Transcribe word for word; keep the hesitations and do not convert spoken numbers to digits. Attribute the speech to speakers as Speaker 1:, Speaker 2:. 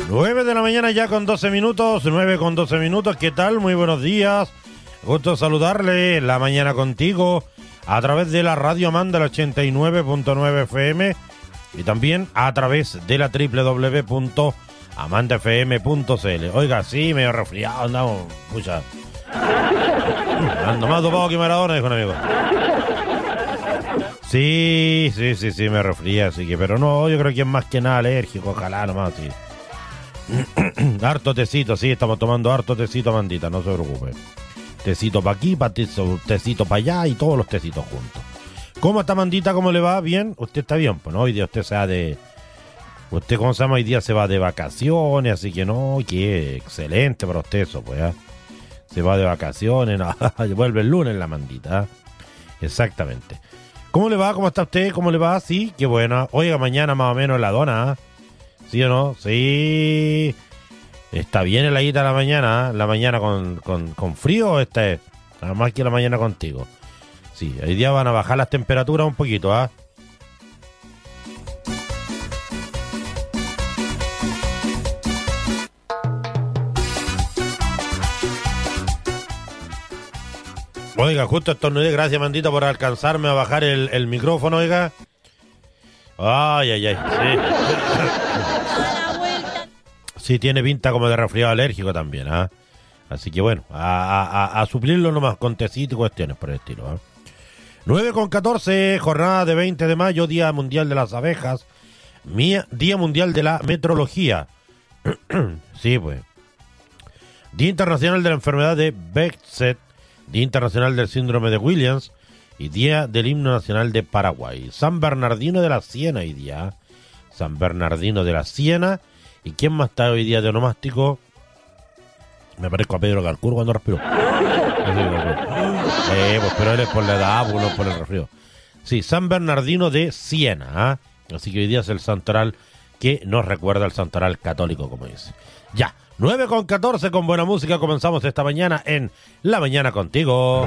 Speaker 1: nueve de la mañana ya con doce minutos, nueve con doce minutos, ¿qué tal? Muy buenos días, gusto saludarle, la mañana contigo, a través de la Radio Amanda, el ochenta y nueve punto nueve F M, y también a través de la doble u doble u doble u punto amanda f m punto c l. Oiga, sí, medio resfriado, andamos, pucha, ando más dopado que Maradona, dijo un amigo. Sí, sí, sí, sí, me resfría, así que, pero no, yo creo que es más que nada alérgico, ojalá nomás, sí. Harto tecito, sí, estamos tomando harto tecito, Amandita, no se preocupe. Tecito para aquí, pa tecito, tecito para allá y todos los tecitos juntos. ¿Cómo está, Amandita? ¿Cómo le va? ¿Bien? Usted está bien, pues no, hoy día usted se va de... Usted, ¿cómo se llama? Hoy día se va de vacaciones, así que no, que excelente para usted eso, pues, ¿eh? Se va de vacaciones, no, vuelve el lunes la Amandita, ¿eh? Exactamente. ¿Cómo le va? ¿Cómo está usted? ¿Cómo le va? Sí, qué buena. Oiga, mañana más o menos la dona, ¿eh? ¿Sí o no? Sí. Está bien heladita la mañana, ¿eh? La mañana con, con, con frío, esta es. Nada más que la mañana contigo. Sí, hoy día van a bajar las temperaturas un poquito, ¿ah? ¿eh? Oiga, justo estornudé, gracias, Mandita, por alcanzarme a bajar el, el micrófono, oiga. Ay, ay, ay, sí. Sí, tiene pinta como de resfriado alérgico también, ¿ah? ¿eh? Así que bueno, a, a, a suplirlo nomás con tecito y cuestiones por el estilo, ¿ah? ¿eh? nueve con catorce, jornada de veinte de mayo, Día Mundial de las Abejas, Mía, Día Mundial de la Metrología. Sí, pues. Día Internacional de la Enfermedad de Behçet, Día Internacional del Síndrome de Williams y Día del Himno Nacional de Paraguay. San Bernardino de la Siena hoy día. San Bernardino de la Siena. ¿Y quién más está hoy día de onomástico? Me parezco a Pedro Carcur cuando respiro. Eh, pues, pero él es por la edad, uno por el resfrío. Sí, San Bernardino de Siena, ¿eh? Así que hoy día es el santoral que nos recuerda al santoral católico, como dice. Ya, nueve con catorce, con buena música comenzamos esta mañana en La Mañana Contigo.